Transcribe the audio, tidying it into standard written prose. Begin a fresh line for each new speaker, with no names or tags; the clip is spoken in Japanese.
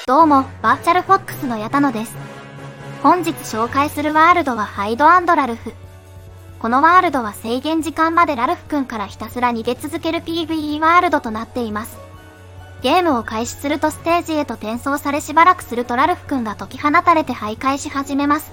どうも、バーチャルフォックスの矢田野です。本日紹介するワールドはハイド&ラルフ。このワールドは制限時間までラルフ君からひたすら逃げ続ける PvE ワールドとなっています。ゲームを開始するとステージへと転送されしばらくするとラルフ君が解き放たれて徘徊し始めます。